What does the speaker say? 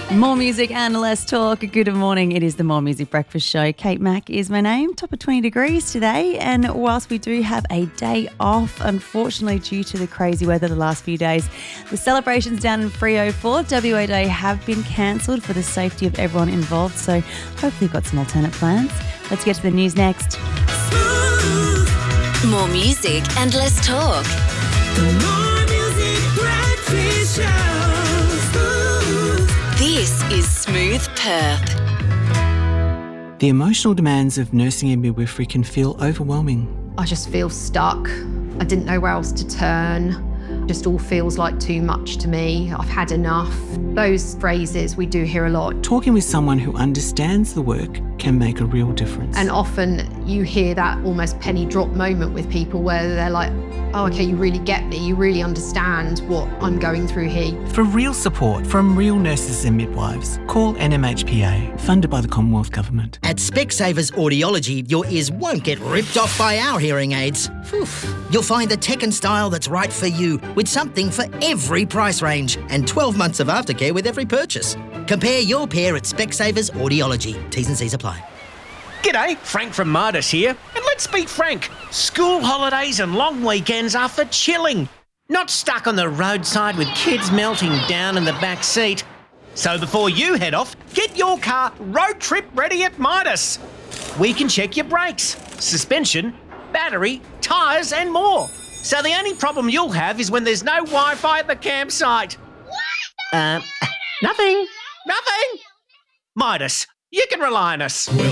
More music and less talk. Good morning. It is the More Music Breakfast Show. Kate Mack is my name. Top of 20 degrees today. And whilst we do have a day off, unfortunately, due to the crazy weather the last few days, the celebrations down in Freo for WA Day have been cancelled for the safety of everyone involved. So hopefully you've got some alternate plans. Let's get to the news next. More music and less talk. The More Music Breakfast Show. This is Smooth Perth. The emotional demands of nursing and midwifery can feel overwhelming. I just feel stuck. I didn't know where else to turn. Just all feels like too much to me. I've had enough. Those phrases we do hear a lot. Talking with someone who understands the work can make a real difference. And often you hear that almost penny drop moment with people where they're like, oh, okay, you really get me. You really understand what I'm going through here. For real support from real nurses and midwives, call NMHPA, funded by the Commonwealth Government. At Specsavers Audiology, your ears won't get ripped off by our hearing aids. You'll find the tech and style that's right for you, with something for every price range and 12 months of aftercare with every purchase. Compare your pair at Specsavers Audiology. T's and C's apply. G'day, Frank from Midas here. And let's be frank, school holidays and long weekends are for chilling, not stuck on the roadside with kids melting down in the back seat. So before you head off, get your car road trip ready at Midas. We can check your brakes, suspension, battery, tyres and more. So the only problem you'll have is when there's no Wi-Fi at the campsite. Nothing. Midas, you can rely on us.